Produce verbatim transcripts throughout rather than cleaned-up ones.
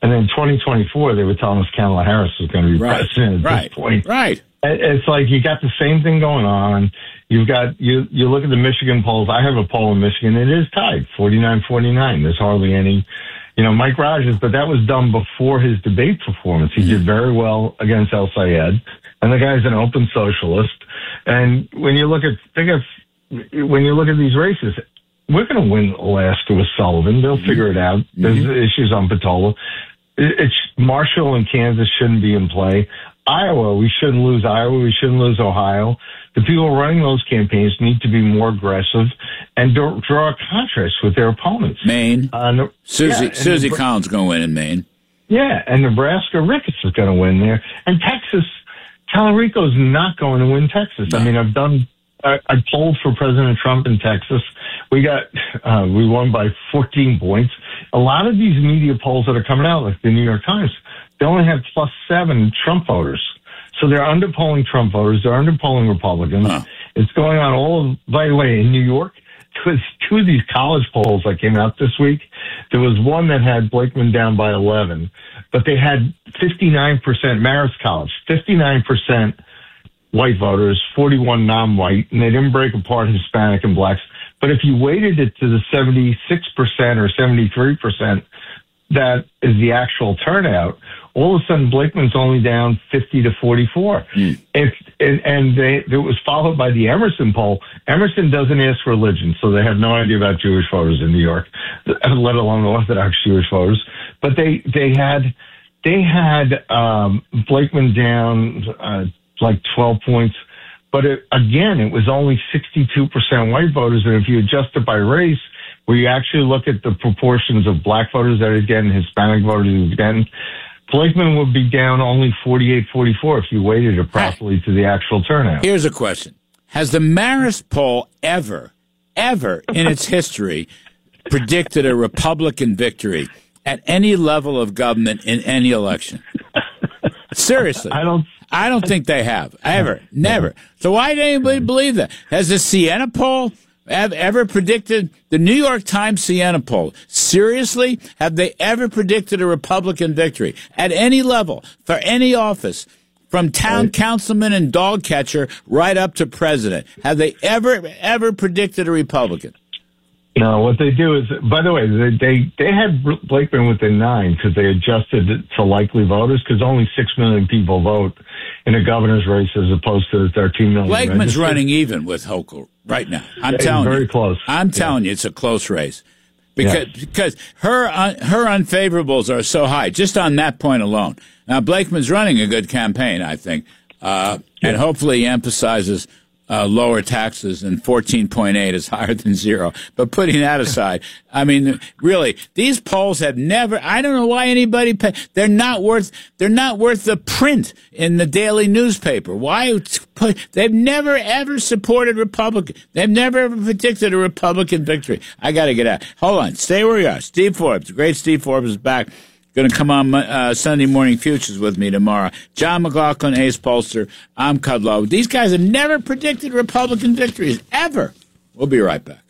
And then twenty twenty-four, they were telling us Kamala Harris was going to be right. president at right. this point. Right. It's like you got the same thing going on. You've got, you you look at the Michigan polls. I have a poll in Michigan. It is tied, forty-nine forty-nine. There's hardly any, you know, Mike Rogers, but that was done before his debate performance. He did very well against El Sayed, and the guy's an open socialist. And when you look at, think of, when you look at these races, we're going to win Alaska with Sullivan. They'll figure it out. There's mm-hmm. issues on Patola. It's Marshall and Kansas shouldn't be in play. Iowa, we shouldn't lose Iowa. We shouldn't lose Ohio. The people running those campaigns need to be more aggressive and do, draw a contrast with their opponents. Maine. Uh, Susie, yeah, Susie Nebra- Collins going to win in Maine. Yeah, and Nebraska, Ricketts is going to win there. And Texas, Talarico's not going to win Texas. No. I mean, I've done, I, I polled for President Trump in Texas. We got, uh, we won by fourteen points. A lot of these media polls that are coming out, like the New York Times, they only have plus seven Trump voters. So they're underpolling Trump voters. They're underpolling Republicans. Huh. It's going on all, by the way, in New York, two, two of these college polls that came out this week, there was one that had Blakeman down by eleven, but they had fifty-nine percent, Marist College, fifty-nine percent white voters, forty-one non-white, and they didn't break apart Hispanic and blacks. But if you weighted it to the seventy-six percent or seventy-three percent, that is the actual turnout, all of a sudden Blakeman's only down fifty to forty-four. Mm. If, and and they, it was followed by the Emerson poll. Emerson doesn't ask religion, so they have no idea about Jewish voters in New York, let alone Orthodox Jewish voters. But they, they had, they had um, Blakeman down uh, like twelve points. But it, again, it was only sixty-two percent white voters. And if you adjust it by race, where you actually look at the proportions of black voters that he's getting, Hispanic voters he's getting, Blakeman would be down only forty-eight forty-four if you weighted it properly to the actual turnout. Here's a question. Has the Marist poll ever, ever in its history predicted a Republican victory at any level of government in any election? Seriously. I don't I don't think they have. Ever. Never. So why did anybody believe that? Has the Siena poll have ever predicted, the New York Times Siena poll, seriously, have they ever predicted a Republican victory at any level, for any office, from town councilman and dog catcher right up to president? Have they ever, ever predicted a Republican? No, what they do is, by the way, they they, they had Blakeman within nine because they adjusted it to likely voters, because only six million people vote in a governor's race as opposed to thirteen million. Blakeman's registered. running even with Hochul right now. I'm yeah, telling very you. Very close. I'm telling yeah. you, it's a close race. Because yeah. because her uh, her unfavorables are so high, just on that point alone. Now, Blakeman's running a good campaign, I think, uh, yeah. and hopefully he emphasizes Uh, lower taxes, and fourteen point eight is higher than zero. But putting that aside, I mean, really, these polls have never, I don't know why anybody pay, they're not worth, they're not worth the print in the daily newspaper. Why put, they've never ever supported Republican. They've never ever predicted a Republican victory. I got to get out. Hold on. Stay where you are. Steve Forbes, the great Steve Forbes is back. Going to come on uh, Sunday Morning Futures with me tomorrow. John McLaughlin, Ace Polster. I'm Kudlow. These guys have never predicted Republican victories, ever. We'll be right back.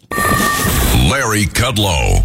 Larry Kudlow.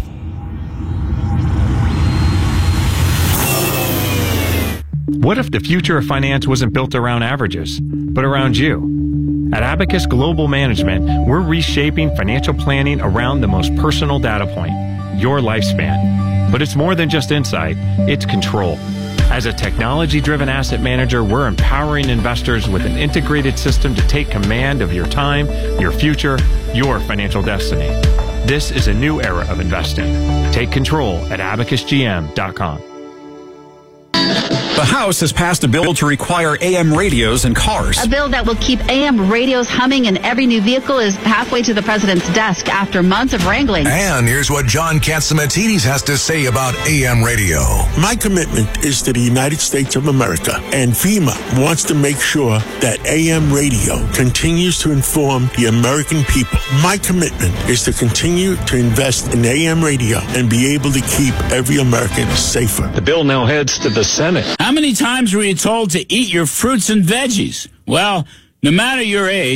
What if the future of finance wasn't built around averages, but around you? At Abacus Global Management, we're reshaping financial planning around the most personal data point, your lifespan. But it's more than just insight, it's control. As a technology-driven asset manager, we're empowering investors with an integrated system to take command of your time, your future, your financial destiny. This is a new era of investing. Take control at abacus g m dot com. The House has passed a bill to require A M radios in cars. A bill that will keep A M radios humming in every new vehicle is halfway to the president's desk after months of wrangling. And here's what John Catsimatidis has to say about A M radio. My commitment is to the United States of America, and FEMA wants to make sure that A M radio continues to inform the American people. My commitment is to continue to invest in A M radio and be able to keep every American safer. The bill now heads to the Senate. How many times were you told to eat your fruits and veggies? Well, no matter your age,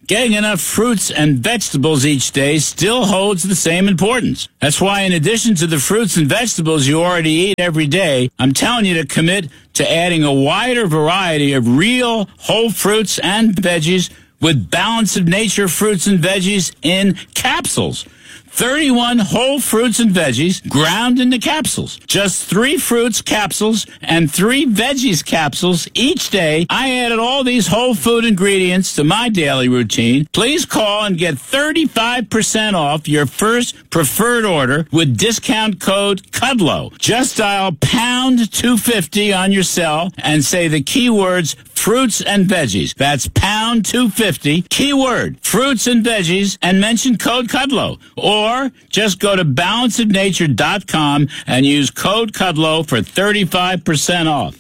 Getting enough fruits and vegetables each day still holds the same importance. That's why in addition to the fruits and vegetables you already eat every day, I'm telling you to commit to adding a wider variety of real whole fruits and veggies with Balance of Nature fruits and veggies in capsules. thirty-one whole fruits and veggies ground into capsules. Just three fruits capsules and three veggies capsules each day. I added all these whole food ingredients to my daily routine. Please call and get thirty-five percent off your first preferred order with discount code CUDLOW. Just dial pound two fifty on your cell and say the keywords fruits and veggies. That's pound two fifty, keyword fruits and veggies, and mention code CUDLOW. Or just go to balance of nature dot com and use code CUDLOW for thirty-five percent off.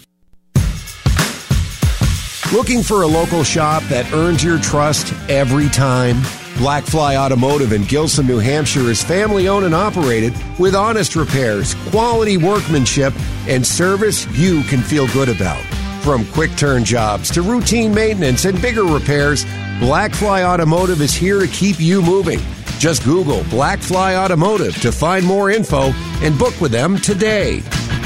Looking for a local shop that earns your trust every time? Blackfly Automotive in Gilson, New Hampshire is family-owned and operated with honest repairs, quality workmanship, and service you can feel good about. From quick-turn jobs to routine maintenance and bigger repairs, Blackfly Automotive is here to keep you moving. Just Google Blackfly Automotive to find more info and book with them today.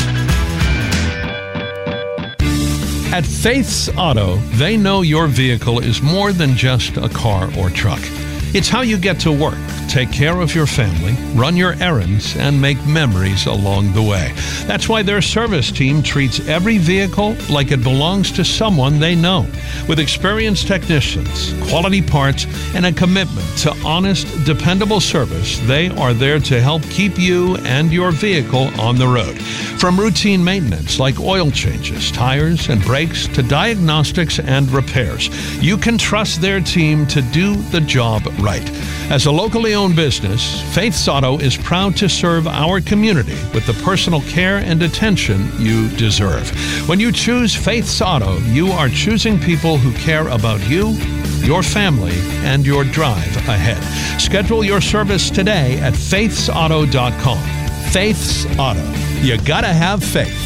At Faith's Auto, they know your vehicle is more than just a car or truck. It's how you get to work, take care of your family, run your errands, and make memories along the way. That's why their service team treats every vehicle like it belongs to someone they know. With experienced technicians, quality parts, and a commitment to honest, dependable service, they are there to help keep you and your vehicle on the road. From routine maintenance like oil changes, tires, and brakes to diagnostics and repairs, you can trust their team to do the job right. As a locally owned business, Faith's Auto is proud to serve our community with the personal care and attention you deserve. When you choose Faith's Auto, you are choosing people who care about you, your family, and your drive ahead. Schedule your service today at faiths auto dot com. Faith's Auto. You gotta have faith.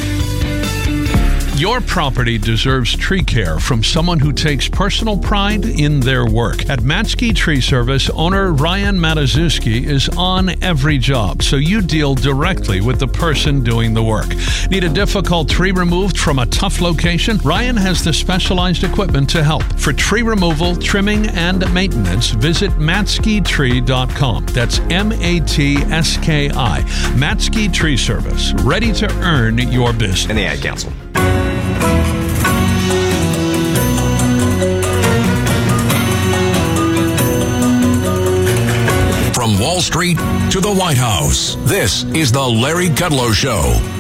Your property deserves tree care from someone who takes personal pride in their work. At Matsky Tree Service, owner Ryan Matazuski is on every job, so you deal directly with the person doing the work. Need a difficult tree removed from a tough location? Ryan has the specialized equipment to help. For tree removal, trimming, and maintenance, visit matsky tree dot com. That's M A T S K I. Matsky Tree Service, ready to earn your business. And the Ad Council. From Wall Street to the White House, this is the Larry Kudlow Show.